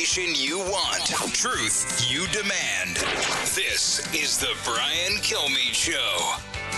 information you want. Truth you demand. This is the Brian Kilmeade Show.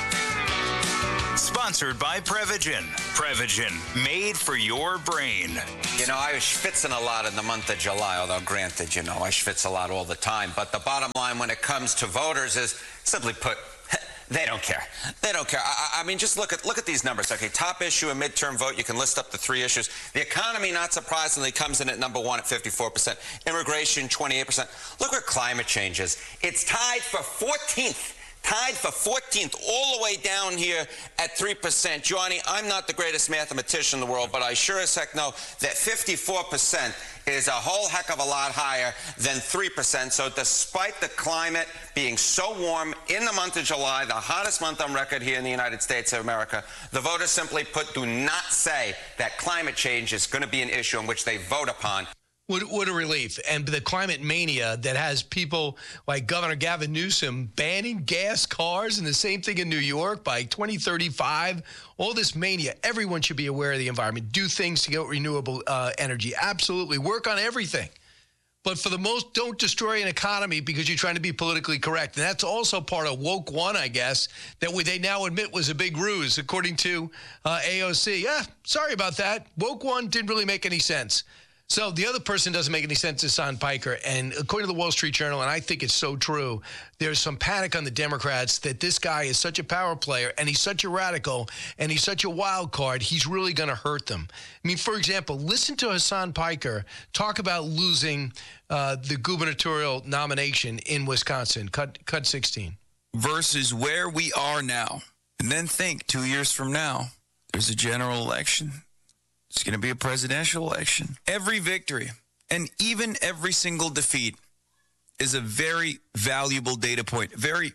Sponsored by Prevagen. Prevagen, made for your brain. You know, I was schwitzing a lot in the month of July, although granted, you know, I schwitz a lot all the time. But the bottom line when it comes to voters is, simply put, they don't care. They don't care. I mean, just look at these numbers. Okay, top issue, a midterm vote. You can list up the 3 issues. The economy, not surprisingly, comes in at number 1 at 54%. Immigration, 28%. Look where climate change is. It's tied for 14th. Tied for 14th, all the way down here at 3%. Johnny, I'm not the greatest mathematician in the world, but I sure as heck know that 54% is a whole heck of a lot higher than 3%. So despite the climate being so warm in the month of July, the hottest month on record here in the United States of America, the voters simply put do not say that climate change is going to be an issue in which they vote upon. What a relief. And the climate mania that has people like Governor Gavin Newsom banning gas cars, and the same thing in New York by 2035. All this mania. Everyone should be aware of the environment. Do things to get renewable energy. Absolutely. Work on everything. But for the most, don't destroy an economy because you're trying to be politically correct. And that's also part of Woke One, I guess, that they now admit was a big ruse, according to AOC. Yeah, sorry about that. Woke One didn't really make any sense. So the other person doesn't make any sense is Hassan Piker. And according to the Wall Street Journal, and I think it's so true, there's some panic on the Democrats that this guy is such a power player and he's such a radical and he's such a wild card, he's really going to hurt them. I mean, for example, listen to Hassan Piker talk about losing the gubernatorial nomination in Wisconsin, cut 16. Versus where we are now. And then think 2 years from now, there's a general election. It's going to be a presidential election. Every victory and even every single defeat is a very valuable data point, very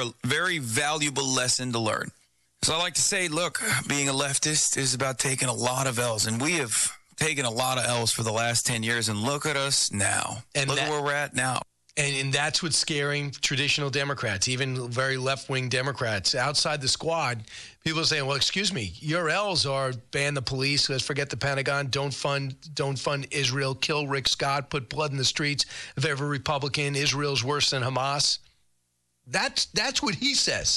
valuable lesson to learn. So I like to say, look, being a leftist is about taking a lot of L's, and we have taken a lot of L's for the last 10 years, and look at us now. And look at where we're at now. And that's what's scaring traditional Democrats, even very left-wing Democrats. Outside the squad, people are saying, well, excuse me, your L's are ban the police, let's forget the Pentagon, don't fund Israel, kill Rick Scott, put blood in the streets of every Republican, Israel's worse than Hamas. That's what he says.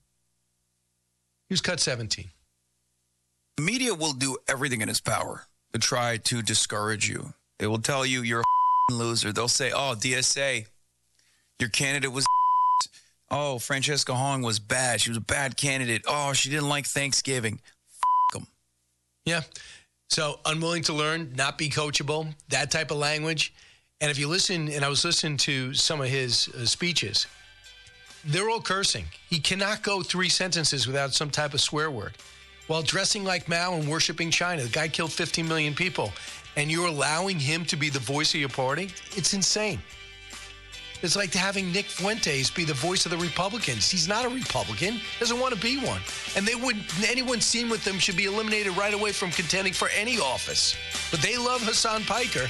Here's cut 17. The media will do everything in its power to try to discourage you. They will tell you you're a loser. They'll say, oh, DSA, your candidate was oh, Francesca Hong was bad. She was a bad candidate. Oh, she didn't like Thanksgiving. Them. Yeah. So unwilling to learn, not be coachable, that type of language. And if you listen, and I was listening to some of his speeches, they're all cursing. He cannot go 3 sentences without some type of swear word. While dressing like Mao and worshiping China, the guy killed 15 million people. And you're allowing him to be the voice of your party? It's insane. It's like having Nick Fuentes be the voice of the Republicans. He's not a Republican, doesn't want to be one. And anyone seen with them should be eliminated right away from contending for any office. But they love Hassan Piker.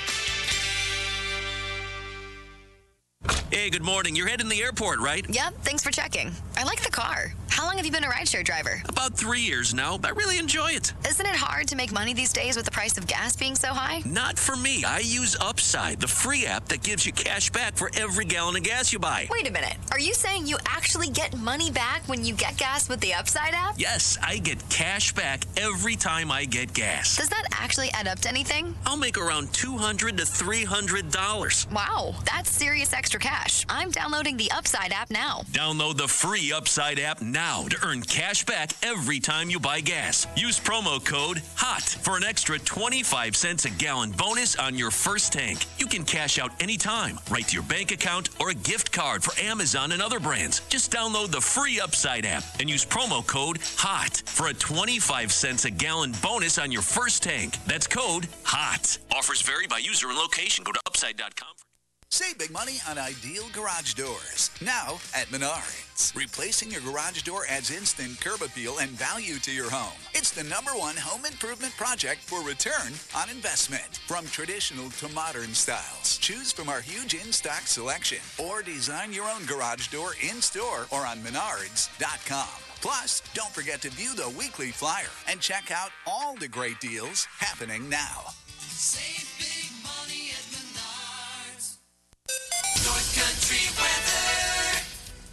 Hey, good morning. You're heading to the airport, right? Yep, thanks for checking. I like the car. How long have you been a rideshare driver? About 3 years now. I really enjoy it. Isn't it hard to make money these days with the price of gas being so high? Not for me. I use Upside, the free app that gives you cash back for every gallon of gas you buy. Wait a minute. Are you saying you actually get money back when you get gas with the Upside app? Yes, I get cash back every time I get gas. Does that actually add up to anything? I'll make around $200 to $300. Wow, that's serious extra cash. I'm downloading the Upside app now. Download the free Upside app now to earn cash back every time you buy gas. Use promo code HOT for an extra 25 cents a gallon bonus on your first tank. You can cash out anytime, right to your bank account or a gift card for Amazon and other brands. Just download the free Upside app and use promo code HOT for a 25 cents a gallon bonus on your first tank. That's code HOT. Offers vary by user and location. Go to upside.com. Save big money on Ideal Garage Doors. Now at Menards. Replacing your garage door adds instant curb appeal and value to your home. It's the #1 home improvement project for return on investment. From traditional to modern styles, choose from our huge in-stock selection or design your own garage door in-store or on Menards.com. Plus, don't forget to view the weekly flyer and check out all the great deals happening now. Save big money at Menards.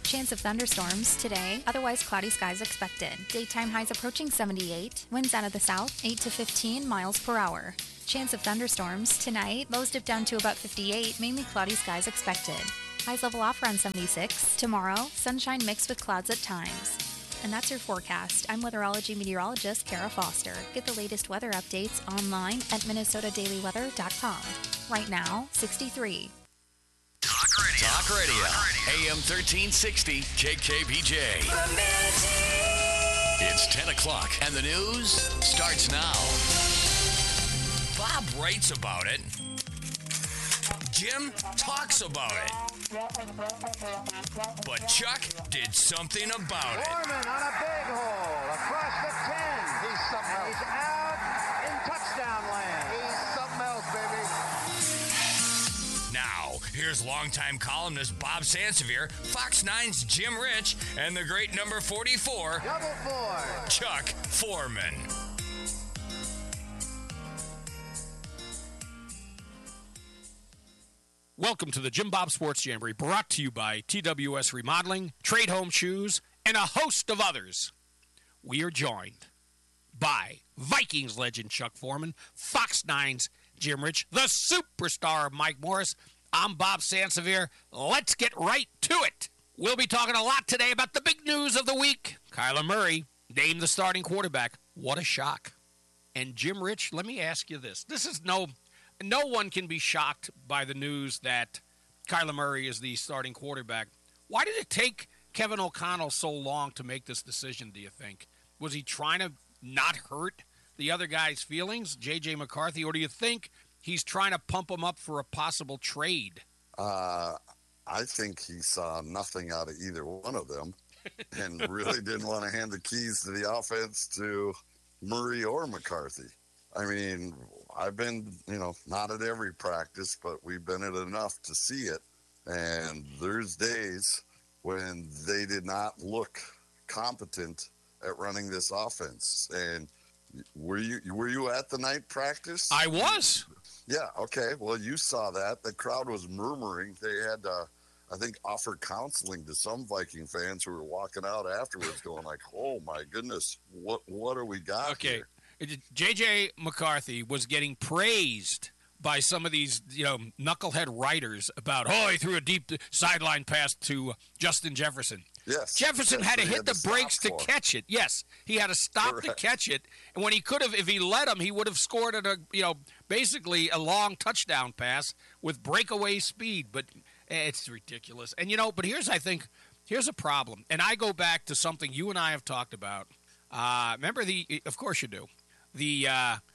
Chance of thunderstorms today, otherwise cloudy skies expected. Daytime highs approaching 78, winds out of the south 8 to 15 miles per hour. Chance of thunderstorms tonight, lows dip down to about 58, mainly cloudy skies expected. Highs level off around 76. Tomorrow, sunshine mixed with clouds at times. And that's your forecast. I'm weatherology meteorologist Kara Foster. Get the latest weather updates online at minnesotadailyweather.com. Right now, 63. Talk Radio. AM 1360 KKBJ. It's 10 o'clock and the news starts now. Bob writes about it. Jim talks about it. But Chuck did something about it. Foreman on a big hole across the 10. He's something else. He's out in touchdown land. He's something else, baby. Now, here's longtime columnist Bob Sansevier, Fox 9's Jim Rich, and the great number 44, Double 4, Chuck Foreman. Welcome to the Jim Bob Sports Jamboree, brought to you by TWS Remodeling, Trade Home Shoes, and a host of others. We are joined by Vikings legend Chuck Foreman, Fox 9's Jim Rich, the superstar Mike Morris. I'm Bob Sansevier. Let's get right to it. We'll be talking a lot today about the big news of the week. Kyler Murray named the starting quarterback. What a shock. And Jim Rich, let me ask you this. No one can be shocked by the news that Kyler Murray is the starting quarterback. Why did it take Kevin O'Connell so long to make this decision, do you think? Was he trying to not hurt the other guy's feelings, J.J. McCarthy, or do you think he's trying to pump him up for a possible trade? I think he saw nothing out of either one of them and really didn't want to hand the keys to the offense to Murray or McCarthy. I mean, I've been, not at every practice, but we've been at enough to see it. And there's days when they did not look competent at running this offense. And were you at the night practice? I was. Yeah. Okay. Well, you saw that. The crowd was murmuring. They had, I think, offer counseling to some Viking fans who were walking out afterwards, going like, "Oh my goodness, what do we got here?" J.J. McCarthy was getting praised by some of these, knucklehead writers about, he threw a deep sideline pass to Justin Jefferson. Yes. Jefferson had to hit the brakes to catch it. Yes, he had to stop to catch it. And when he could have, if he let him, he would have scored at basically a long touchdown pass with breakaway speed. But it's ridiculous. And, but here's a problem. And I go back to something you and I have talked about. Remember of course you do. The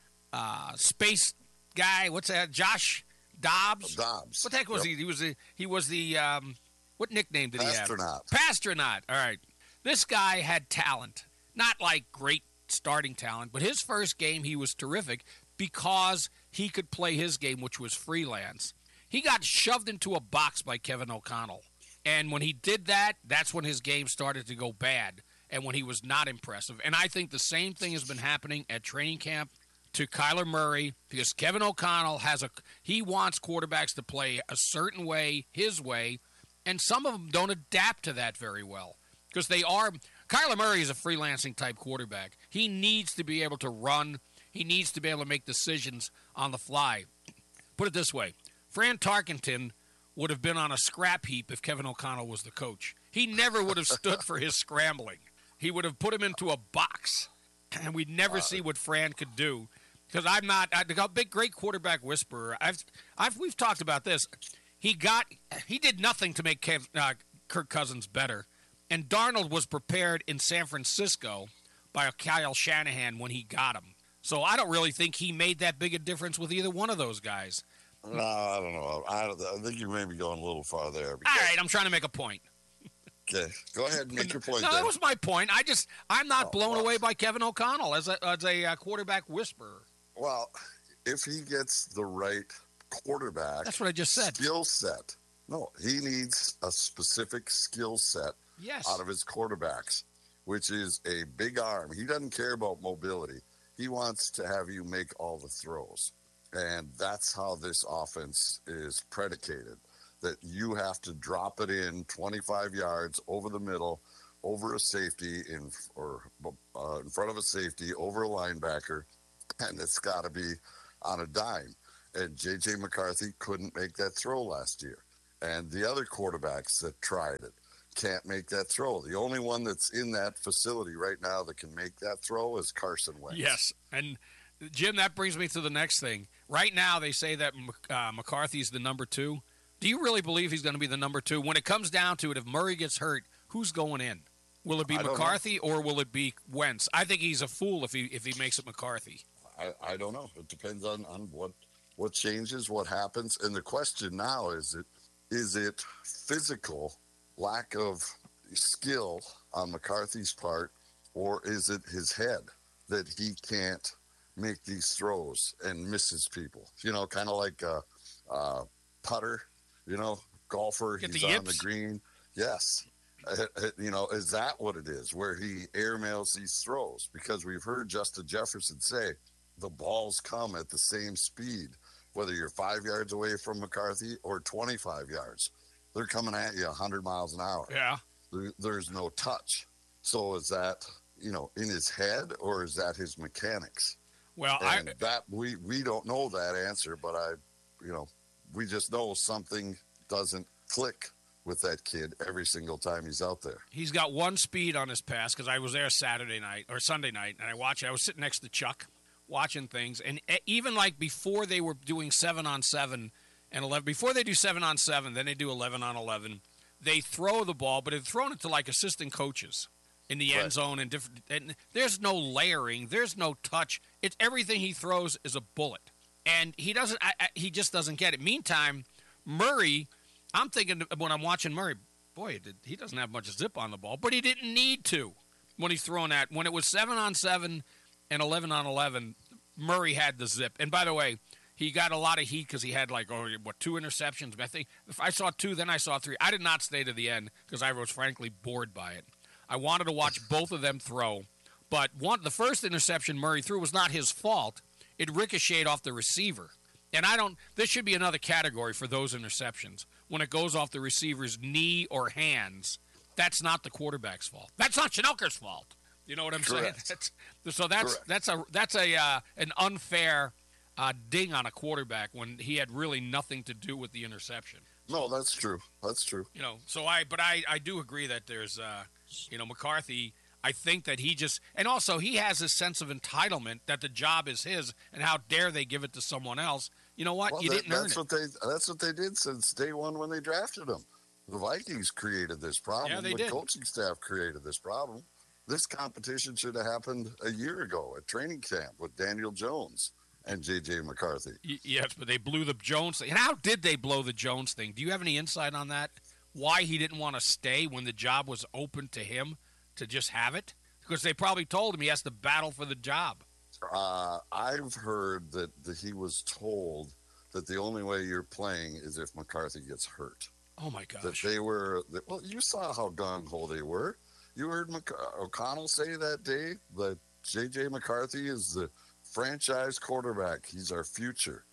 space guy, what's that? Josh Dobbs. Dobbs. What the heck was he? He was the what nickname did he have? Pastronaut. All right. This guy had talent, not like great starting talent, but his first game he was terrific because he could play his game, which was freelance. He got shoved into a box by Kevin O'Connell, and when he did that, that's when his game started to go bad. And when he was not impressive. And I think the same thing has been happening at training camp to Kyler Murray because Kevin O'Connell he wants quarterbacks to play a certain way, his way, and some of them don't adapt to that very well because Kyler Murray is a freelancing type quarterback. He needs to be able to run. He needs to be able to make decisions on the fly. Put it this way, Fran Tarkenton would have been on a scrap heap if Kevin O'Connell was the coach. He never would have stood for his scrambling. He would have put him into a box, and we'd never see what Fran could do. Because I'm not a big, great quarterback whisperer. We've talked about this. He did nothing to make Kirk Cousins better, and Darnold was prepared in San Francisco by Kyle Shanahan when he got him. So I don't really think he made that big a difference with either one of those guys. No, I don't know. I think you may be going a little far there. All right, I'm trying to make a point. Okay, go ahead and make your point. No, that was my point. I'm not blown away by Kevin O'Connell as a quarterback whisperer. Well, if he gets the right quarterback, that's what I just said. Skill set. No, he needs a specific skill set out of his quarterbacks, which is a big arm. He doesn't care about mobility. He wants to have you make all the throws, and that's how this offense is predicated. that you have to drop it in 25 yards over the middle, over a safety in front of a safety, over a linebacker, and it's got to be on a dime. And J.J. McCarthy couldn't make that throw last year. And the other quarterbacks that tried it can't make that throw. The only one that's in that facility right now that can make that throw is Carson Wentz. Yes, and Jim, that brings me to the next thing. Right now, they say that McCarthy's the number 2. Do you really believe he's going to be the number 2? When it comes down to it, if Murray gets hurt, who's going in? Will it be McCarthy or will it be Wentz? I think he's a fool if he makes it McCarthy. I don't know. It depends on what changes, what happens. And the question now is it physical lack of skill on McCarthy's part, or is it his head that he can't make these throws and misses people? Kind of like a putter, golfer. He's on the green. Yes. Is that what it is, where he airmails these throws? Because we've heard Justin Jefferson say the balls come at the same speed, whether you're 5 yards away from McCarthy or 25 yards. They're coming at you 100 miles an hour. Yeah. There's no touch. So is that, in his head, or is that his mechanics? Well, we don't know that answer, but we just know something doesn't click with that kid every single time he's out there. He's got one speed on his pass, because I was there Sunday night, and I watched it. I was sitting next to Chuck watching things, and even like before they were doing 7-on-7 and 11, before they do 7-on-7, then they do 11-on-11, they throw the ball, but they've thrown it to like assistant coaches in the end zone and different. And there's no layering, there's no touch. It's everything he throws is a bullet, and he doesn't. He just doesn't get it. Meantime, Murray, I'm thinking when I'm watching Murray, boy, he doesn't have much zip on the ball, but he didn't need to when he's throwing that. When it was 7-on-7 and 11-on-11, Murray had the zip. And by the way, he got a lot of heat because he had 2 interceptions. I think if I saw 2, then I saw 3. I did not stay to the end because I was frankly bored by it. I wanted to watch both of them throw, but the first interception Murray threw was not his fault. It ricocheted off the receiver. And this should be another category for those interceptions. When it goes off the receiver's knee or hands, that's not the quarterback's fault. That's not Schnelker's fault. You know what I'm saying? That's an unfair ding on a quarterback when he had really nothing to do with the interception. No, that's true. That's true. I do agree that there's McCarthy. I think that and also he has a sense of entitlement that the job is his, and how dare they give it to someone else? You know what? Well, you didn't earn it. That's what they did since day one when they drafted him. The Vikings created this problem. Yeah, they the did. Coaching staff created this problem. This competition should have happened a year ago at training camp with Daniel Jones and J.J. McCarthy. Yes, but they blew the Jones thing. And how did they blow the Jones thing? Do you have any insight on that? Why he didn't want to stay when the job was open to him to just have it? Because they probably told him he has to battle for the job. I've heard that he was told that the only way you're playing is if McCarthy gets hurt. Oh, my gosh. Well, you saw how gung-ho they were. You heard O'Connell say that day that J.J. McCarthy is the franchise quarterback. He's our future.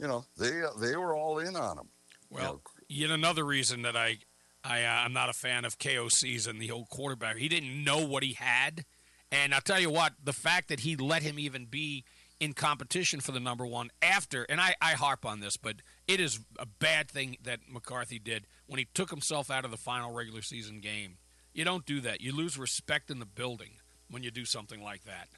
They were all in on him. Well, yet another reason that I'm not a fan of KOC's and the old quarterback. He didn't know what he had. And I'll tell you what, the fact that he let him even be in competition for the number 1 after, and I harp on this, but it is a bad thing that McCarthy did when he took himself out of the final regular season game. You don't do that. You lose respect in the building when you do something like that.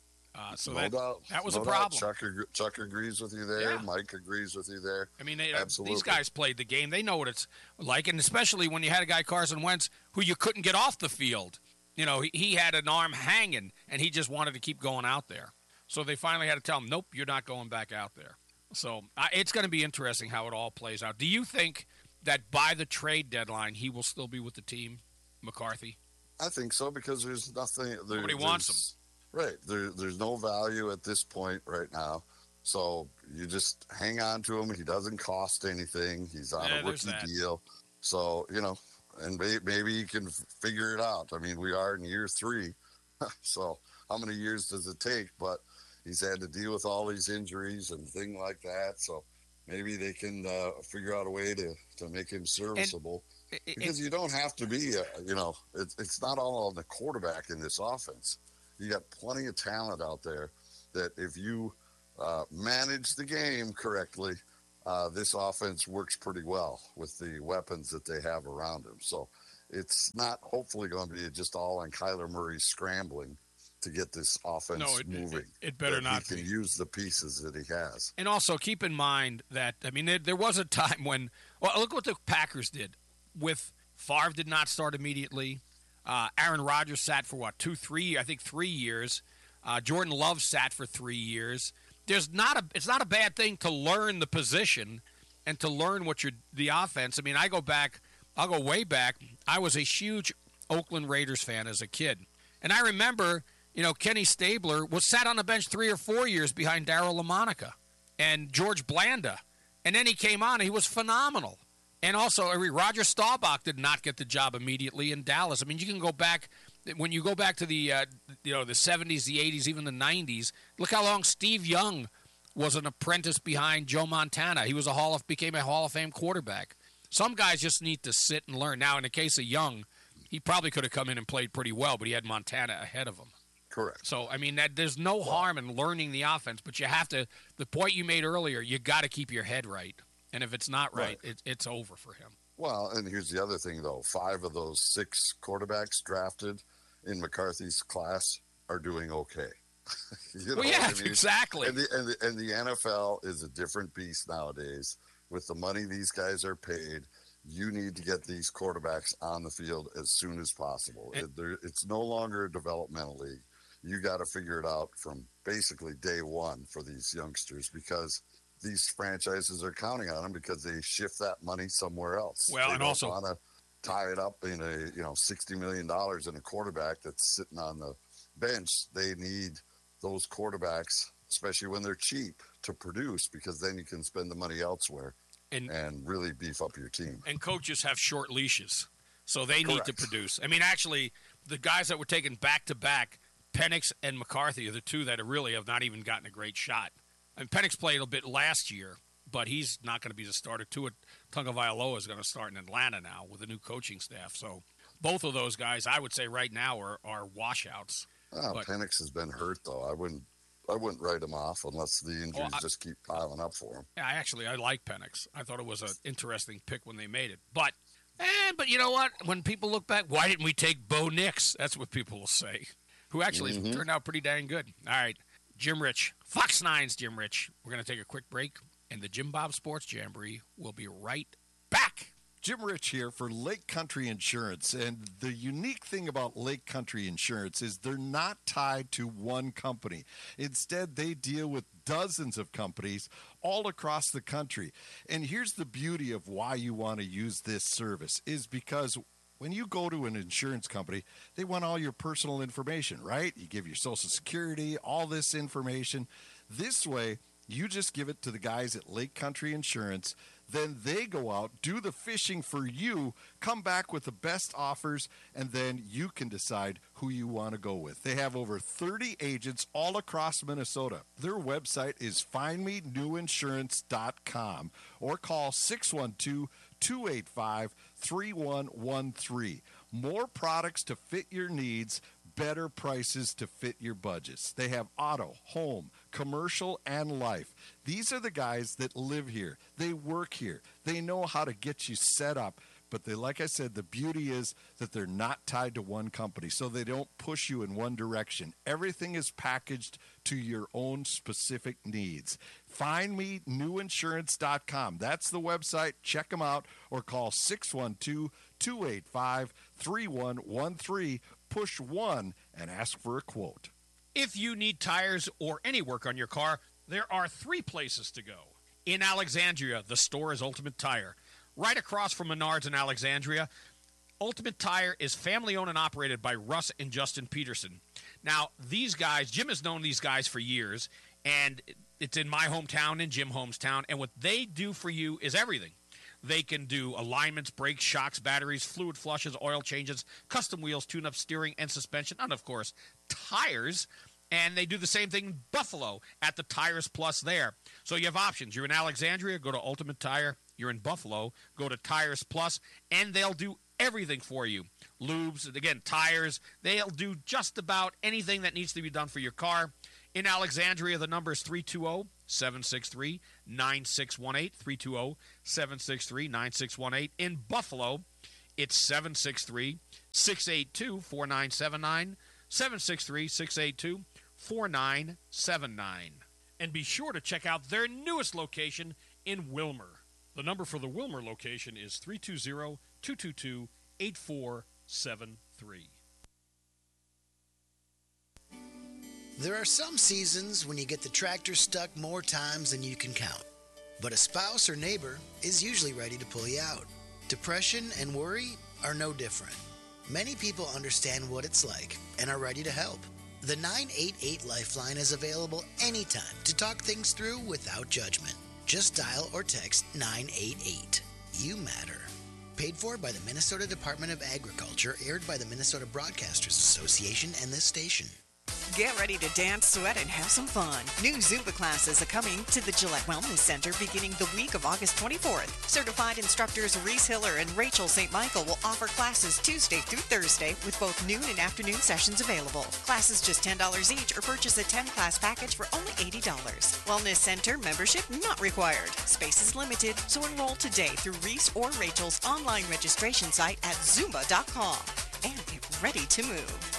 That was a problem. Chuck agrees with you there. Yeah. Mike agrees with you there. I mean, Absolutely. These guys played the game. They know what it's like, and especially when you had a guy, Carson Wentz, who you couldn't get off the field. He had an arm hanging, and he just wanted to keep going out there. So they finally had to tell him, nope, you're not going back out there. So it's going to be interesting how it all plays out. Do you think that by the trade deadline he will still be with the team, McCarthy? I think so, because there's nothing. Nobody wants him. Right. There's no value at this point right now. So you just hang on to him. He doesn't cost anything. He's on a rookie deal. So, and maybe he can figure it out. I mean, we are in year 3. So how many years does it take? But he's had to deal with all these injuries and things like that. So, maybe they can figure out a way to make him serviceable. Because you don't have to be, it's not all on the quarterback in this offense. You got plenty of talent out there that if you manage the game correctly, this offense works pretty well with the weapons that they have around him. So it's not hopefully going to be just all on Kyler Murray scrambling to get this offense moving. It better not be. He can use the pieces that he has. And also keep in mind that, there was a time when, look what the Packers did. With Favre did not start immediately. Aaron Rodgers sat for 3 years. Jordan Love sat for 3 years. It's not a bad thing to learn the position and to learn the offense. I'll go way back. I was a huge Oakland Raiders fan as a kid. And I remember, Kenny Stabler sat on the bench 3 or 4 years behind Darryl LaMonica and George Blanda. And then he came on and he was phenomenal. And also, Roger Staubach did not get the job immediately in Dallas. You can go back, when you go back to the 70s, the 80s, even the 90s, look how long Steve Young was an apprentice behind Joe Montana. He became a Hall of Fame quarterback. Some guys just need to sit and learn. Now, in the case of Young, he probably could have come in and played pretty well, but he had Montana ahead of him. Correct. So, there's no harm in learning the offense, but you have to, the point you made earlier, you got to keep your head right. And if it's not right. It's over for him. Well, and here's the other thing, though. 5 of those 6 quarterbacks drafted in McCarthy's class are doing okay. Exactly. And the NFL is a different beast nowadays. With the money these guys are paid, you need to get these quarterbacks on the field as soon as possible. It's no longer a developmental league. You got to figure it out from basically day one for these youngsters, because these franchises are counting on them because they shift that money somewhere else. Well, they don't want to tie it up in $60 million in a quarterback that's sitting on the bench. They need those quarterbacks, especially when they're cheap, to produce, because then you can spend the money elsewhere and really beef up your team. And coaches have short leashes, so they need to produce. Actually, the guys that were taken back-to-back, Penix and McCarthy, are the two that really have not even gotten a great shot. Penix played a bit last year, but he's not going to be the starter. Tua Tagovailoa is going to start in Atlanta now with a new coaching staff. So both of those guys, I would say right now, are washouts. Penix has been hurt, though. I wouldn't write him off unless the injuries just keep piling up for him. Yeah, I like Penix. I thought it was an interesting pick when they made it. But you know what? When people look back, why didn't we take Bo Nix? That's what people will say, who actually turned out pretty dang good. All right. Jim Rich, Fox 9's Jim Rich. We're going to take a quick break, and the Jim Bob Sports Jamboree will be right back. Jim Rich here for Lake Country Insurance. And the unique thing about Lake Country Insurance is they're not tied to one company. Instead, they deal with dozens of companies all across the country. And here's the beauty of why you want to use this service is because when you go to an insurance company, they want all your personal information, right? You give your Social Security, all this information. This way, you just give it to the guys at Lake Country Insurance. Then they go out, do the fishing for you, come back with the best offers, and then you can decide who you want to go with. They have over 30 agents all across Minnesota. Their website is findmenewinsurance.com or call 612-285-3113. More products to fit your needs, better prices to fit your budgets. They have auto, home, commercial, and life. These are the guys that live here. They work here. They know how to get you set up. But like I said, the beauty is that they're not tied to one company, so they don't push you in one direction. Everything is packaged to your own specific needs. FindMeNewInsurance.com. That's the website. Check them out or call 612-285-3113. Push 1 and ask for a quote. If you need tires or any work on your car, there are 3 places to go. In Alexandria, the store is Ultimate Tire. Right across from Menards in Alexandria, Ultimate Tire is family-owned and operated by Russ and Justin Peterson. Now, these guys, Jim has known these guys for years, and it's in my hometown, in Jim hometown, and what they do for you is everything. They can do alignments, brakes, shocks, batteries, fluid flushes, oil changes, custom wheels, tune-up, steering, and suspension, and, of course, tires. And they do the same thing in Buffalo at the Tires Plus there. So you have options. You're in Alexandria, go to Ultimate Tire. You're in Buffalo, go to Tires Plus, and they'll do everything for you. Lubes, again, tires. They'll do just about anything that needs to be done for your car. In Alexandria, the number is 320-763-9618, 320-763-9618. In Buffalo, it's 763-682-4979, 763-682-4979. And be sure to check out their newest location in Wilmer. The number for the Wilmer location is 320-222-8473. There are some seasons when you get the tractor stuck more times than you can count. But a spouse or neighbor is usually ready to pull you out. Depression and worry are no different. Many people understand what it's like and are ready to help. The 988 Lifeline is available anytime to talk things through without judgment. Just dial or text 988. You matter. Paid for by the Minnesota Department of Agriculture, aired by the Minnesota Broadcasters Association and this station. Get ready to dance, sweat, and have some fun. New Zumba classes are coming to the Gillette Wellness Center beginning the week of August 24th. Certified instructors Reese Hiller and Rachel St. Michael will offer classes Tuesday through Thursday with both noon and afternoon sessions available. Classes just $10 each or purchase a 10-class package for only $80. Wellness Center membership not required. Space is limited, so enroll today through Reese or Rachel's online registration site at Zumba.com and get ready to move.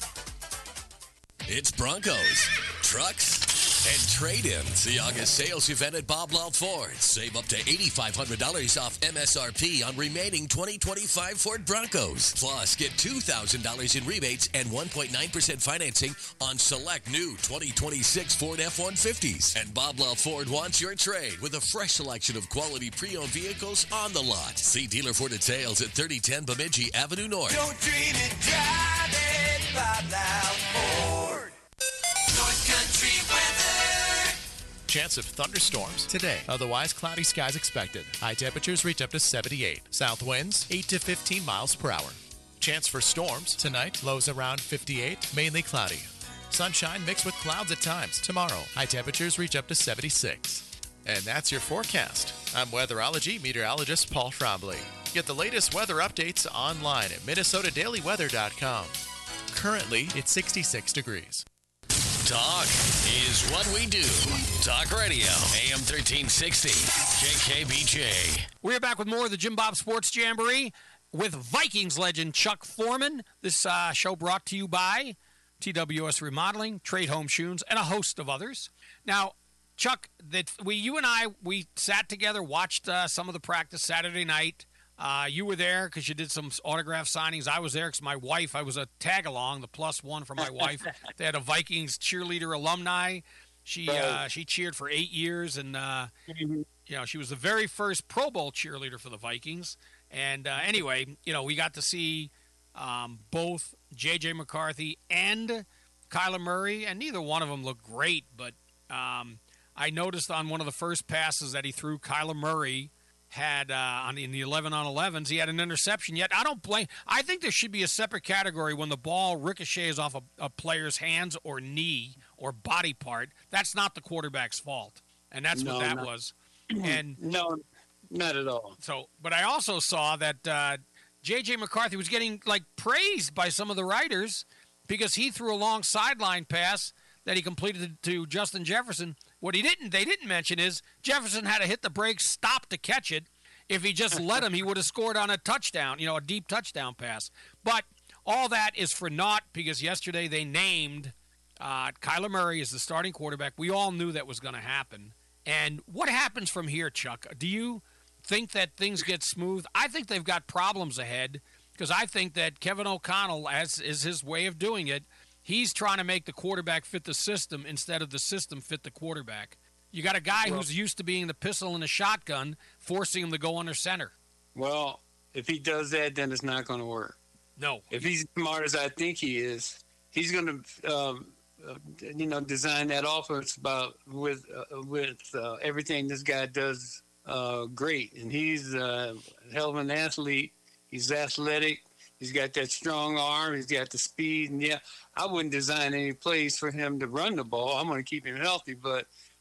It's Broncos, trucks, and trade-ins. The August sales event at Bob Love Ford. Save up to $8,500 off MSRP on remaining 2025 Ford Broncos. Plus, get $2,000 in rebates and 1.9% financing on select new 2026 Ford F-150s. And Bob Love Ford wants your trade with a fresh selection of quality pre-owned vehicles on the lot. See dealer for details at 3010 Bemidji Avenue North. Don't dream it, drive it, Bob Love Ford. North Country weather. Chance of thunderstorms today. Otherwise, cloudy skies expected. High temperatures reach up to 78. South winds 8 to 15 miles per hour. Chance for storms tonight. Lows around 58. Mainly cloudy. Sunshine mixed with clouds at times. Tomorrow, high temperatures reach up to 76. And that's your forecast. I'm weatherology meteorologist Paul Trombley. Get the latest weather updates online at MinnesotaDailyWeather.com. Currently, it's 66 degrees. Talk is what we do. Talk Radio, AM 1360, KKBJ. We're back with more of the Jim Bob Sports Jamboree with Vikings legend Chuck Foreman. This show brought to you by TWS Remodeling, Trade Home Shoes, and a host of others. Now, Chuck, you and I sat together, watched some of the practice Saturday night. You were there because you did some autograph signings. I was there because my wife, I was a tag-along, the +1 for my wife. They had a Vikings cheerleader alumni. She cheered for 8 years, and she was the very first Pro Bowl cheerleader for the Vikings. And anyway, we got to see both J.J. McCarthy and Kyler Murray, and neither one of them looked great. But I noticed on one of the first passes that he threw, Kyler Murray had in the 11-on-11s, he had an interception. Yet I think there should be a separate category when the ball ricochets off a player's hands or knee or body part. That's not the quarterback's fault, and that's what that was. And no, not at all. So, but I also saw that J.J. McCarthy was getting praised by some of the writers because he threw a long sideline pass that he completed to Justin Jefferson. What they didn't mention is Jefferson had to hit the brakes, stop to catch it. If he just let him, he would have scored on a touchdown, a deep touchdown pass. But all that is for naught because yesterday they named Kyler Murray as the starting quarterback. We all knew that was going to happen. And what happens from here, Chuck? Do you think that things get smooth? I think they've got problems ahead because I think that Kevin O'Connell, as is his way of doing it, he's trying to make the quarterback fit the system instead of the system fit the quarterback. You got a guy who's used to being the pistol and the shotgun, forcing him to go under center. Well, if he does that, then it's not going to work. No. If he's as smart as I think he is, he's going to, design that offense with everything this guy does great. And he's a hell of an athlete. He's athletic. He's got that strong arm. He's got the speed. And, yeah, I wouldn't design any plays for him to run the ball. I'm going to keep him healthy. But,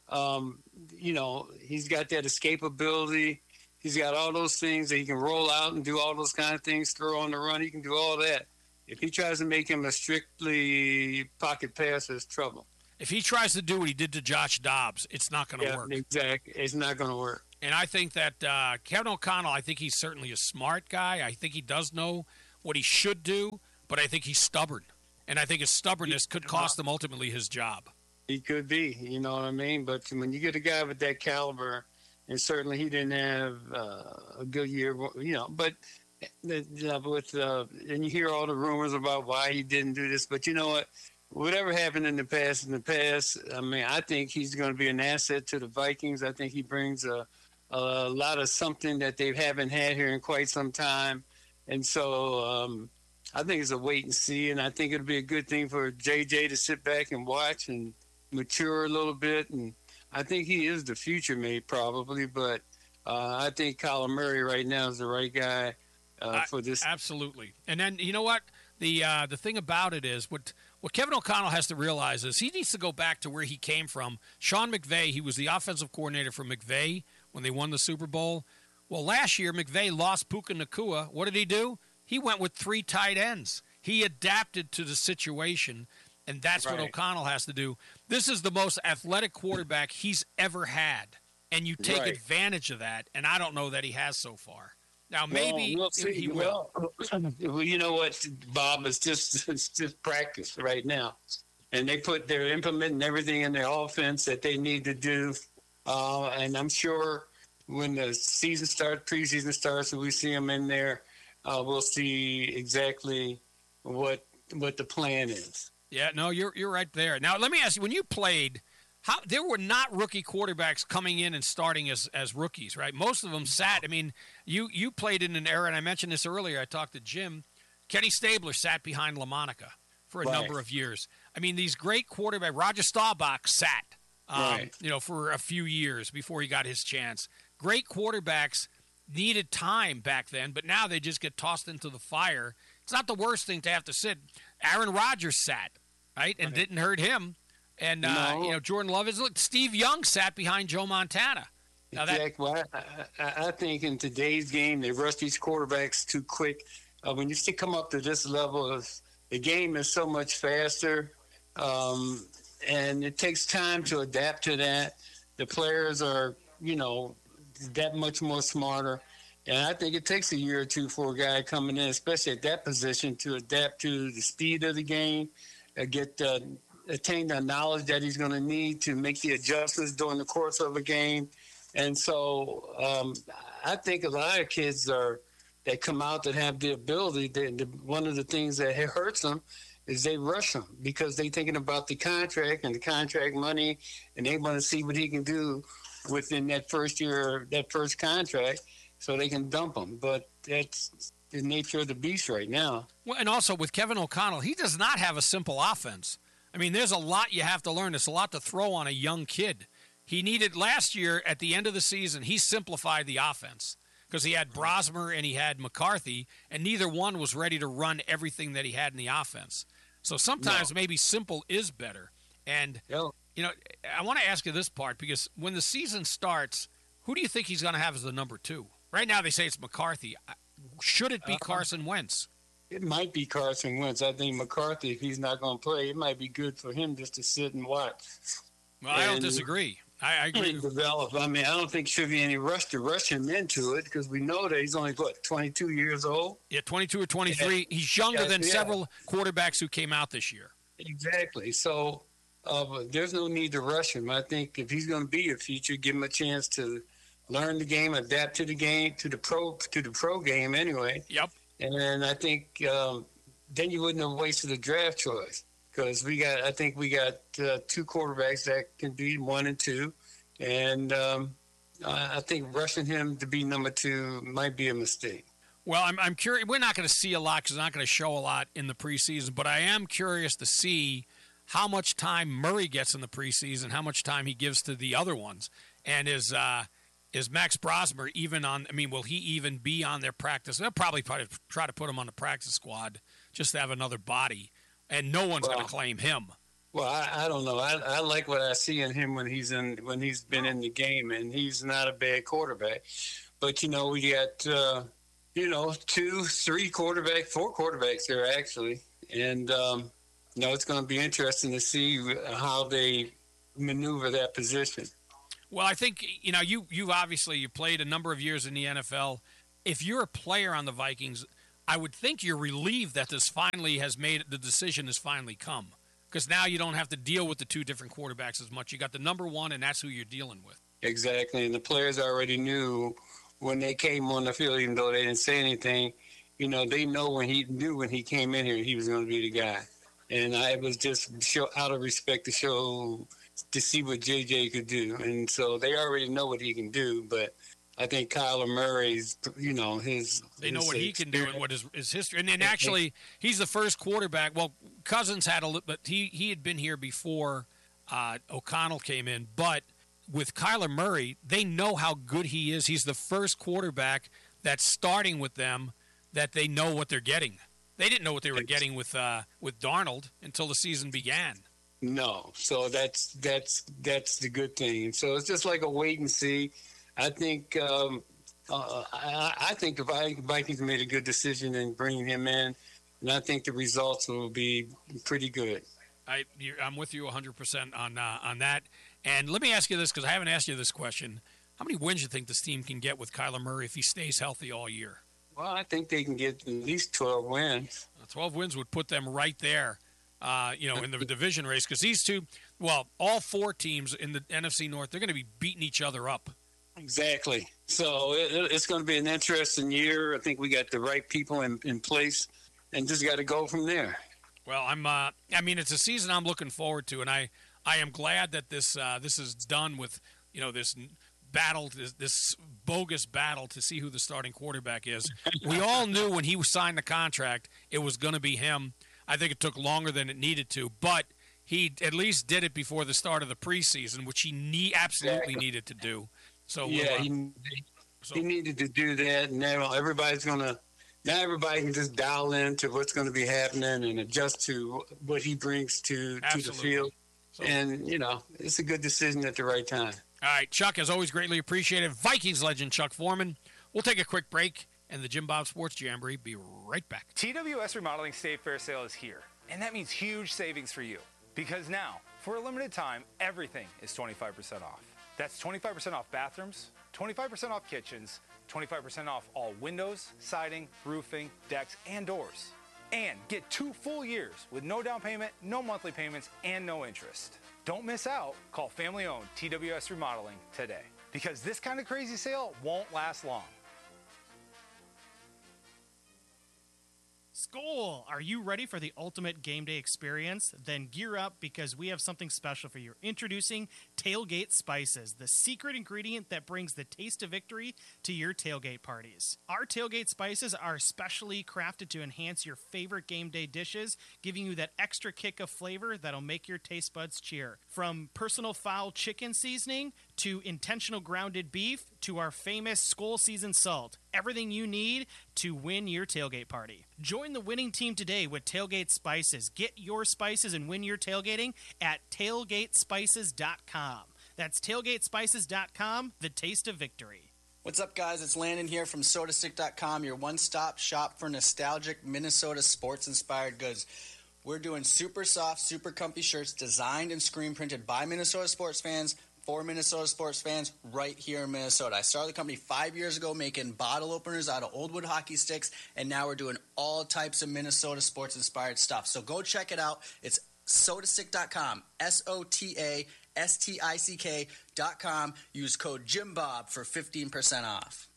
you know, he's got that escapability. He's got all those things that he can roll out and do all those kind of things, throw on the run. He can do all that. If he tries to make him a strictly pocket passer, it's trouble. If he tries to do what he did to Josh Dobbs, it's not going to work. Exactly. It's not going to work. And I think that Kevin O'Connell, I think he's certainly a smart guy. I think he does know what he should do, but I think he's stubborn. And I think his stubbornness could cost him ultimately his job. He could be, you know what I mean? But when you get a guy with that caliber, and certainly he didn't have a good year, you know, but and you hear all the rumors about why he didn't do this, but you know what? Whatever happened in the past, I mean, I think he's going to be an asset to the Vikings. I think he brings a lot of something that they haven't had here in quite some time. And so I think it's a wait and see, and I think it'll be a good thing for JJ to sit back and watch and mature a little bit. And I think he is the future mate probably, but I think Kyler Murray right now is the right guy for this. Absolutely. And then, you know what? The thing about it is what Kevin O'Connell has to realize is he needs to go back to where he came from. Sean McVay, he was the offensive coordinator for McVay when they won the Super Bowl. Well, last year, McVay lost Puka Nacua. What did he do? He went with 3 tight ends. He adapted to the situation, and that's what O'Connell has to do. This is the most athletic quarterback he's ever had, and you take advantage of that, and I don't know that he has so far. Now, maybe we'll see. He will. Well, you know what, Bob, it's just practice right now. And they're implementing everything in their offense that they need to do. And I'm sure when the season starts, preseason starts, and we see them in there, we'll see exactly what the plan is. Yeah, no, you're right there. Now, let me ask you, when you played, there were not rookie quarterbacks coming in and starting as rookies, right? Most of them sat. I mean, you played in an era, and I mentioned this earlier. I talked to Jim. Kenny Stabler sat behind LaMonica for a number of years. I mean, these great quarterbacks. Roger Staubach sat, for a few years before he got his chance. Great quarterbacks needed time back then, but now they just get tossed into the fire. It's not the worst thing to have to sit. Aaron Rodgers sat, right, and didn't hurt him. And, Jordan Love is – look, Steve Young sat behind Joe Montana. Well, I think in today's game they rush these quarterbacks too quick. When you come up to this level, the game is so much faster, and it takes time to adapt to that. The players are, that much more smarter. And I think it takes a year or two for a guy coming in, especially at that position, to adapt to the speed of the game, attain the knowledge that he's going to need to make the adjustments during the course of a game. And so I think a lot of kids that come out that have the ability, one of the things that hurts them is they rush him because they're thinking about the contract and the contract money, and they want to see what he can do within that first year, that first contract, so they can dump him. But that's the nature of the beast right now. Well, and also with Kevin O'Connell, he does not have a simple offense. I mean, there's a lot you have to learn. There's a lot to throw on a young kid. He needed last year at the end of the season, he simplified the offense because he had Brosmer and he had McCarthy, and neither one was ready to run everything that he had in the offense. So sometimes maybe simple is better. And, I want to ask you this part because when the season starts, who do you think he's going to have as the number 2? Right now they say it's McCarthy. Should it be Carson Wentz? It might be Carson Wentz. I think McCarthy, if he's not going to play, it might be good for him just to sit and watch. Well, I don't disagree. I agree. Develop. I mean, I don't think should be any rush to rush him into it because we know that he's only, 22 years old? Yeah, 22 or 23. Yeah. He's younger than several quarterbacks who came out this year. Exactly. So there's no need to rush him. I think if he's going to be a future, give him a chance to learn the game, adapt to the game, to the pro game anyway. Yep. And I think then you wouldn't have wasted a draft choice because I think we got 2 quarterbacks that can be 1 and 2, and I think rushing him to be number 2 might be a mistake. Well, I'm curious. We're not going to see a lot because it's not going to show a lot in the preseason, but I am curious to see how much time Murray gets in the preseason, how much time he gives to the other ones, and is is Max Brosmer even on? I mean, will he even be on their practice? They'll probably try to put him on the practice squad just to have another body, and no one's going to claim him. Well, I don't know. I like what I see in him when he's been in the game, and he's not a bad quarterback. But we got 2, 3 quarterbacks, 4 quarterbacks there actually, and it's going to be interesting to see how they maneuver that position. Well, I think you obviously you played a number of years in the NFL. If you're a player on the Vikings, I would think you're relieved that the decision has finally come, because now you don't have to deal with the 2 different quarterbacks as much. You got the number one, and that's who you're dealing with. Exactly, and the players already knew when they came on the field, even though they didn't say anything. They know when he came in here, he was going to be the guy. And it was just out of respect to see what JJ could do. And so they already know what he can do, but I think Kyler Murray's, they know what he can do and what his history. And then actually, he's the first quarterback. Well, Cousins had but he had been here before O'Connell came in. But with Kyler Murray, they know how good he is. He's the first quarterback that's starting with them that they know what they're getting. They didn't know what they were getting with Darnold until the season began. No, so that's the good thing. So it's just like a wait and see. I think I think the Vikings made a good decision in bringing him in, and I think the results will be pretty good. I'm with you 100% on that. And let me ask you this, because I haven't asked you this question: how many wins do you think this team can get with Kyler Murray if he stays healthy all year? Well, I think they can get at least 12 wins. 12 wins would put them right there, in the division race, because these two, all 4 teams in the NFC North, they're going to be beating each other up. Exactly. So it's going to be an interesting year. I think we got the right people in place, and just got to go from there. Well, it's a season I'm looking forward to, and I am glad that this is done with, this battle, this bogus battle to see who the starting quarterback is. We all knew when he signed the contract it was going to be him. I think it took longer than it needed to, but he at least did it before the start of the preseason, which he absolutely needed to do. So yeah, he needed to do that, and now everybody can just dial into what's going to be happening and adjust to what he brings to the field. So, and it's a good decision at the right time. All right, Chuck, as always, greatly appreciated. Vikings legend Chuck Foreman. We'll take a quick break, and the Jim Bob Sports Jamboree be right back. TWS Remodeling State Fair Sale is here, and that means huge savings for you. Because now, for a limited time, everything is 25% off. That's 25% off bathrooms, 25% off kitchens, 25% off all windows, siding, roofing, decks, and doors. And get 2 full years with no down payment, no monthly payments, and no interest. Don't miss out. Call family-owned TWS Remodeling today, because this kind of crazy sale won't last long. Skol! Are you ready for the ultimate game day experience? Then gear up, because we have something special for you. Introducing Tailgate Spices, the secret ingredient that brings the taste of victory to your tailgate parties. Our Tailgate Spices are specially crafted to enhance your favorite game day dishes, giving you that extra kick of flavor that'll make your taste buds cheer. From personal foul chicken seasoning to intentional grounded beef to our famous Skol seasoned salt. Everything you need to win your tailgate party. Join the winning team today with Tailgate Spices. Get your spices and win your tailgating at tailgatespices.com. That's tailgatespices.com, the taste of victory. What's up, guys? It's Landon here from SodaStick.com, your one-stop shop for nostalgic Minnesota sports-inspired goods. We're doing super soft, super comfy shirts designed and screen printed by Minnesota sports fans for Minnesota sports fans right here in Minnesota. I started the company 5 years ago making bottle openers out of old wood hockey sticks, and now we're doing all types of Minnesota sports-inspired stuff. So go check it out. It's SodaStick.com, SotaStick.com. Use code JimBob for 15% off.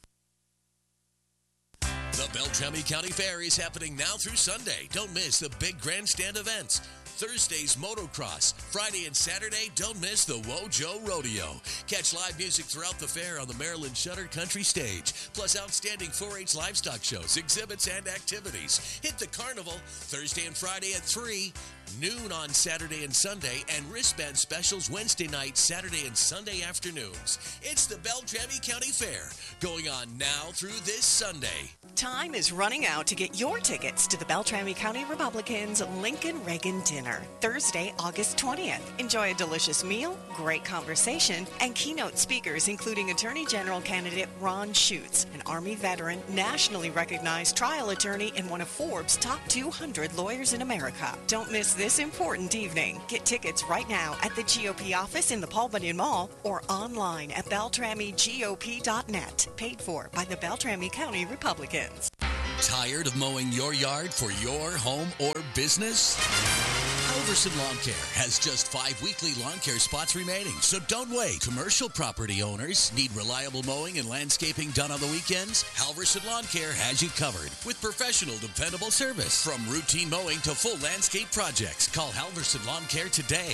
The Beltrami County Fair is happening now through Sunday. Don't miss the big grandstand events. Thursday's motocross. Friday and Saturday, don't miss the Wojo Rodeo. Catch live music throughout the fair on the Maryland Shutter Country Stage, plus outstanding 4-H livestock shows, exhibits, and activities. Hit the carnival Thursday and Friday at 3, noon on Saturday and Sunday, and wristband specials Wednesday night, Saturday, and Sunday afternoons. It's the Beltrami County Fair, going on now through this Sunday. Time is running out to get your tickets to the Beltrami County Republicans Lincoln Reagan Dinner, Thursday, August 20th. Enjoy a delicious meal, great conversation, and keynote speakers including Attorney General candidate Ron Schutz, an Army veteran, nationally recognized trial attorney, and one of Forbes' top 200 lawyers in America. Don't miss this important evening. Get tickets right now at the GOP office in the Paul Bunyan Mall or online at BeltramiGOP.net. Paid for by the Beltrami County Republicans. Tired of mowing your yard for your home or business? Halverson Lawn Care has just 5 weekly lawn care spots remaining, so don't wait. Commercial property owners need reliable mowing and landscaping done on the weekends? Halverson Lawn Care has you covered with professional, dependable service. From routine mowing to full landscape projects, call Halverson Lawn Care today.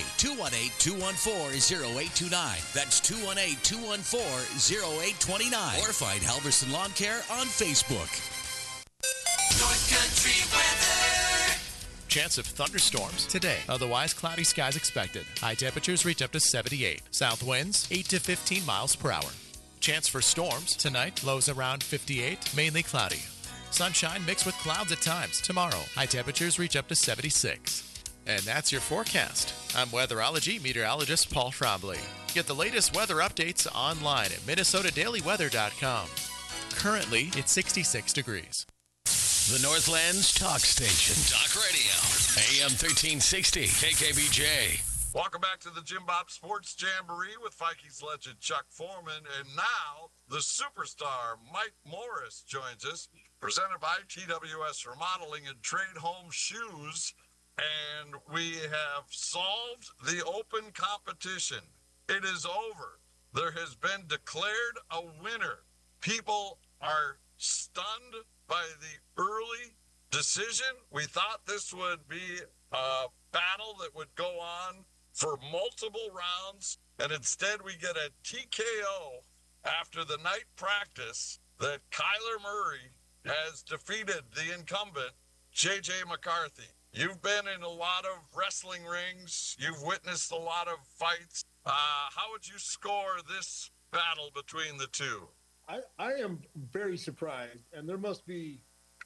218-214-0829. That's 218-214-0829. Or find Halverson Lawn Care on Facebook. North Country weather. Chance of thunderstorms today. Otherwise, cloudy skies expected. High temperatures reach up to 78. South winds 8 to 15 miles per hour. Chance for storms tonight. Lows around 58. Mainly cloudy. Sunshine mixed with clouds at times. Tomorrow, high temperatures reach up to 76. And that's your forecast. I'm weatherology meteorologist Paul Trombley. Get the latest weather updates online at MinnesotaDailyWeather.com. Currently, it's 66 degrees. The Northland's talk station. Talk Radio. AM 1360. KKBJ. Welcome back to the Jim Bob Sports Jamboree with Vikings legend Chuck Foreman. And now the superstar Mike Morris joins us, presented by TWS Remodeling and Trade Home Shoes. And we have solved the open competition. It is over. There has been declared a winner. People are stunned by the early decision. We thought this would be a battle that would go on for multiple rounds, and instead we get a TKO after the night practice that Kyler Murray has defeated the incumbent, J.J. McCarthy. You've been in a lot of wrestling rings. You've witnessed a lot of fights. How would you score this battle between the two? I am very surprised, and there must be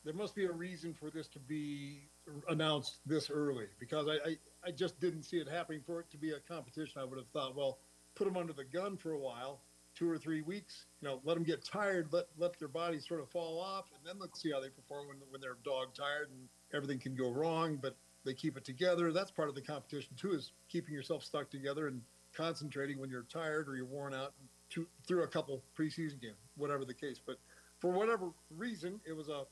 a reason for this to be announced this early, because I just didn't see it happening. For it to be a competition, I would have thought, well, put them under the gun for a while, 2 or 3 weeks, let them get tired, let their bodies sort of fall off, and then let's see how they perform when they're dog tired and everything can go wrong, but they keep it together. That's part of the competition too, is keeping yourself stuck together and concentrating when you're tired or you're worn out through a couple preseason games, whatever the case. But for whatever reason, it was a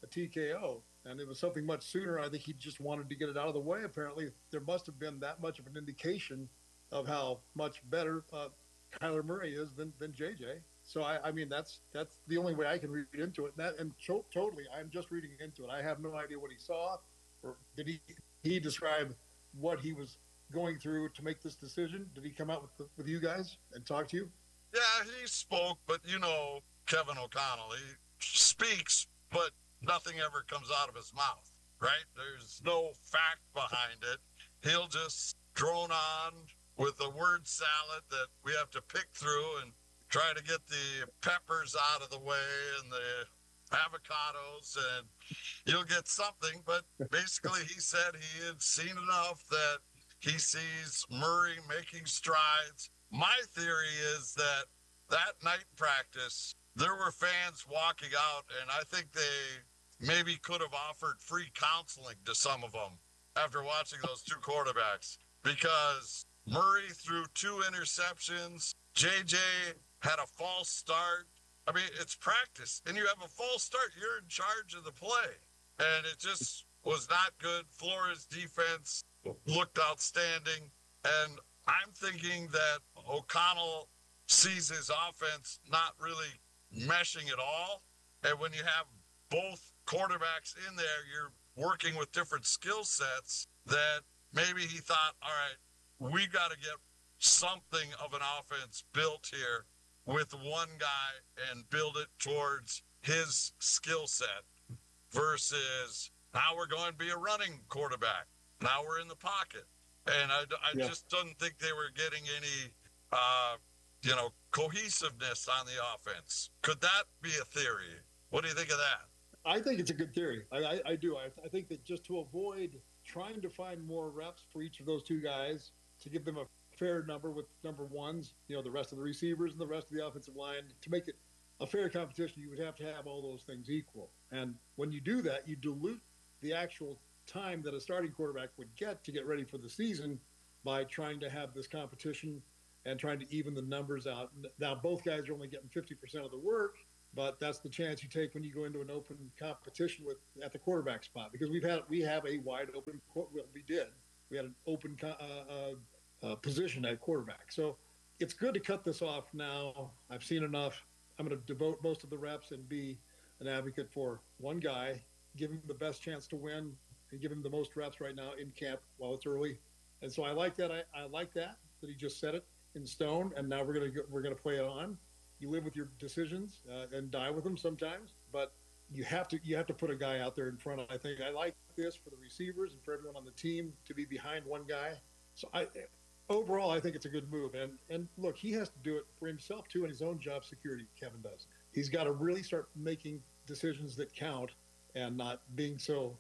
TKO, and it was something much sooner. I think he just wanted to get it out of the way. Apparently, there must have been that much of an indication of how much better Kyler Murray is than JJ. So I mean, that's the only way I can read into it. Totally, I'm just reading into it. I have no idea what he saw, or did he describe what he was going through to make this decision? Did he come out with you guys and talk to you? Yeah, he spoke, but Kevin O'Connell, he speaks, but nothing ever comes out of his mouth, right? There's no fact behind it. He'll just drone on with a word salad that we have to pick through and try to get the peppers out of the way and the avocados, and you'll get something. But basically, he said he had seen enough that he sees Murray making strides. My theory is that night practice, there were fans walking out, and I think they maybe could have offered free counseling to some of them after watching those two quarterbacks, because Murray threw 2 interceptions. JJ had a false start. I mean, it's practice, and you have a false start. You're in charge of the play, and it just was not good. Flores' defense looked outstanding, and I'm thinking that O'Connell sees his offense not really meshing at all. And when you have both quarterbacks in there, you're working with different skill sets, that maybe he thought, all right, we got to get something of an offense built here with one guy and build it towards his skill set versus now we're going to be a running quarterback. Now we're in the pocket. And I just don't think they were getting any, cohesiveness on the offense. Could that be a theory? What do you think of that? I think it's a good theory. I do. I think that just to avoid trying to find more reps for each of those two guys, to give them a fair number with number ones, the rest of the receivers and the rest of the offensive line, to make it a fair competition, you would have to have all those things equal. And when you do that, you dilute the actual time that a starting quarterback would get to get ready for the season by trying to have this competition and trying to even the numbers out. Now, both guys are only getting 50% of the work, but that's the chance you take when you go into an open competition at the quarterback spot, because we have a wide open. We had an open position at quarterback. So it's good to cut this off now. I've seen enough. I'm going to devote most of the reps and be an advocate for one guy, give him the best chance to win, and give him the most reps right now in camp while it's early. And so I like that. I like that he just set it in stone, and now we're gonna play it on. You live with your decisions and die with them sometimes, but you have to put a guy out there in front. I think I like this for the receivers and for everyone on the team to be behind one guy. So overall, I think it's a good move. And look, he has to do it for himself too, and his own job security. Kevin does. He's got to really start making decisions that count and not being so,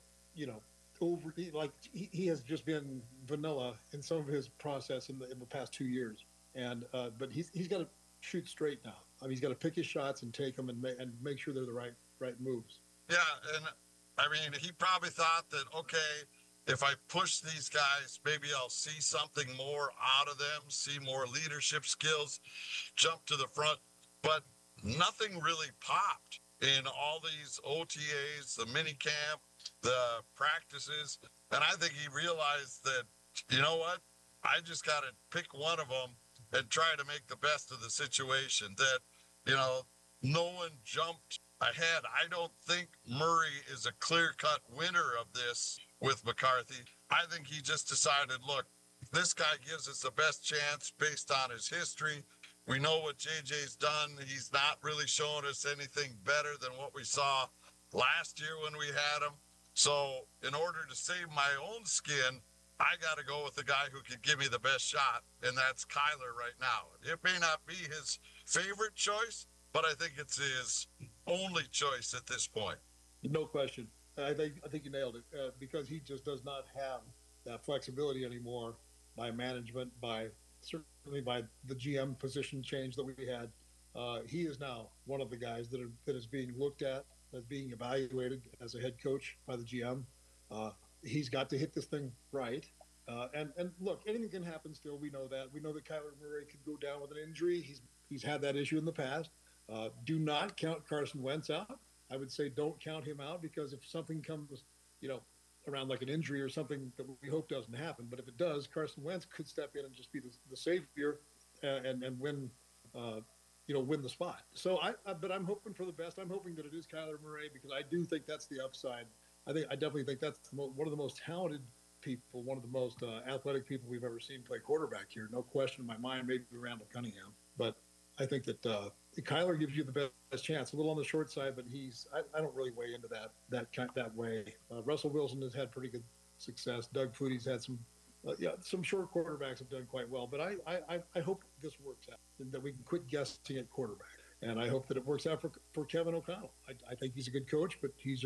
he has just been vanilla in some of his process in the past 2 years. And but he's got to shoot straight now. I mean, he's got to pick his shots and take them and make sure they're the right moves. Yeah, and I mean, he probably thought that, okay, if I push these guys, maybe I'll see something more out of them, see more leadership skills, jump to the front. But nothing really popped in all these OTAs, the mini camp, the practices. And I think he realized that, you know what, I just got to pick one of them and try to make the best of the situation. That, no one jumped ahead. I don't think Murray is a clear-cut winner of this with McCarthy. I think he just decided, look, this guy gives us the best chance based on his history. We know what JJ's done. He's not really showing us anything better than what we saw last year when we had him. So in order to save my own skin, I got to go with the guy who can give me the best shot, and that's Kyler right now. It may not be his favorite choice, but I think it's his only choice at this point. No question. I think you nailed it because he just does not have that flexibility anymore by management, certainly by the GM position change that we had. He is now one of the guys that is being looked at, as being evaluated as a head coach by the GM. He's got to hit this thing right. And look, anything can happen still. We know that. We know that Kyler Murray could go down with an injury. He's had that issue in the past. Do not count Carson Wentz out. I would say don't count him out, because if something comes, around like an injury or something that we hope doesn't happen, but if it does, Carson Wentz could step in and just be the savior and win, win the spot. So but I'm hoping for the best. I'm hoping that it is Kyler Murray, because I do think that's the upside. I definitely think that's one of the most talented people, one of the most athletic people we've ever seen play quarterback here. No question in my mind, maybe Randall Cunningham. But I think that Kyler gives you the best chance. A little on the short side, but I don't really weigh into that way. Russell Wilson has had pretty good success. Doug Flutie's had some short quarterbacks have done quite well. But I hope this works out, and that we can quit guessing at quarterback. And I hope that it works out for Kevin O'Connell. I think he's a good coach, but he's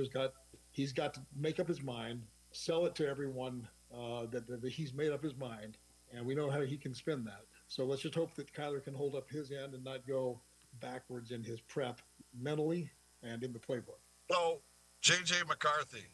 got to make up his mind, sell it to everyone that he's made up his mind, and we know how he can spin that. So let's just hope that Kyler can hold up his end and not go backwards in his prep mentally and in the playbook. So, J.J. McCarthy,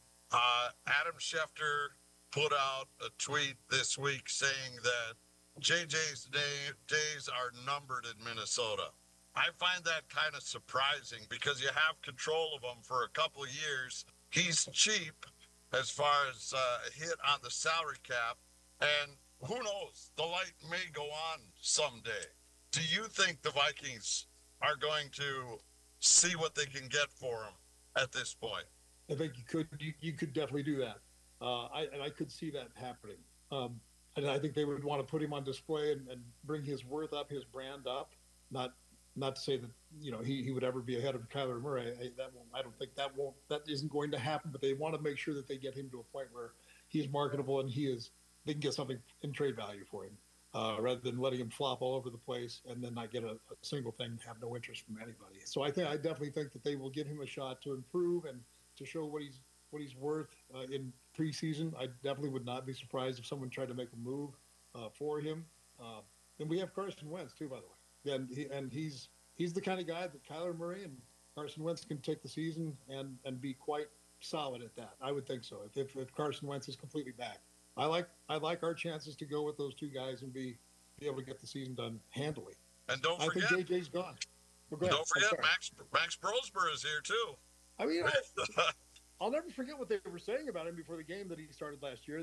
Adam Schefter put out a tweet this week saying that J.J.'s days are numbered in Minnesota. I find that kind of surprising because you have control of him for a couple of years. He's cheap as far as a hit on the salary cap, and who knows, the light may go on someday. Do you think the Vikings are going to see what they can get for him at this point? I think you could definitely do that. I could see that happening. And I think they would want to put him on display and bring his worth up, his brand up. Not to say that he would ever be ahead of Kyler Murray. I don't think that isn't going to happen. But they want to make sure that they get him to a point where he's marketable and they can get something in trade value for him, rather than letting him flop all over the place and then not get a single thing, have no interest from anybody. So I definitely think that they will give him a shot to improve and to show what he's worth in preseason. I definitely would not be surprised if someone tried to make a move for him. And we have Carson Wentz too, by the way. And he's the kind of guy that Kyler Murray and Carson Wentz can take the season and be quite solid at that. I would think so. If Carson Wentz is completely back, I like our chances to go with those two guys and be able to get the season done handily. And don't forget, I think JJ's gone. Don't forget, Max Brosber is here too. I mean, I'll never forget what they were saying about him before the game that he started last year.